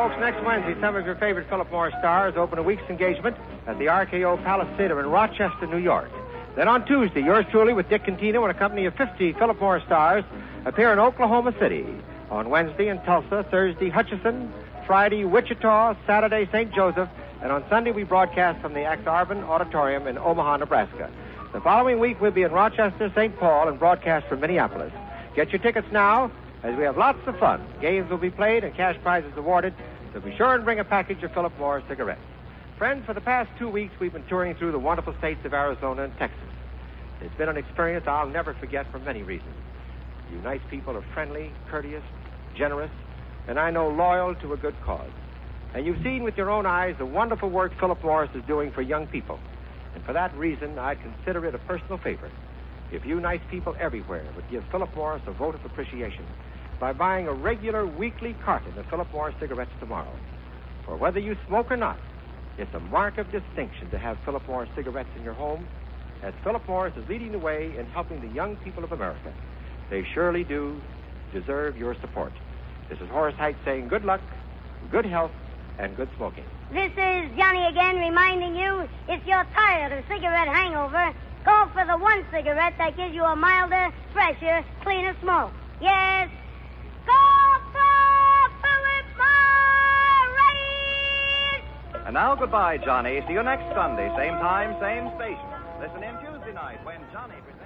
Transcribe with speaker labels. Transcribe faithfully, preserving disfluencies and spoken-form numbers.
Speaker 1: Folks, next Wednesday, some of your favorite Philip Morris stars open a week's engagement at the R K O Palace Theater in Rochester, New York. Then on Tuesday, yours truly with Dick Contino and a company of fifty Philip Morris stars appear in Oklahoma City. On Wednesday in Tulsa, Thursday, Hutchinson, Friday, Wichita, Saturday, Saint Joseph, and on Sunday we broadcast from the Axe-Arvin Auditorium in Omaha, Nebraska. The following week we'll be in Rochester, Saint Paul, and broadcast from Minneapolis. Get your tickets now, as we have lots of fun. Games will be played and cash prizes awarded, so be sure and bring a package of Philip Morris cigarettes. Friends, for the past two weeks we've been touring through the wonderful states of Arizona and Texas. It's been an experience I'll never forget for many reasons. You nice people are friendly, courteous, generous, and I know loyal to a good cause. And you've seen with your own eyes the wonderful work Philip Morris is doing for young people. And for that reason, I'd consider it a personal favor if you nice people everywhere would give Philip Morris a vote of appreciation by buying a regular weekly carton of Philip Morris cigarettes tomorrow. For whether you smoke or not, it's a mark of distinction to have Philip Morris cigarettes in your home, as Philip Morris is leading the way in helping the young people of America. They surely do deserve your support. This is Horace Height saying good luck, good health, and good smoking.
Speaker 2: This is Johnny again reminding you, if you're tired of cigarette hangover, go for the one cigarette that gives you a milder, fresher, cleaner smoke. Yes, go for Philip Morris!
Speaker 3: And now goodbye, Johnny. See you next Sunday, same time, same station. Listen in Tuesday night when Johnny presents...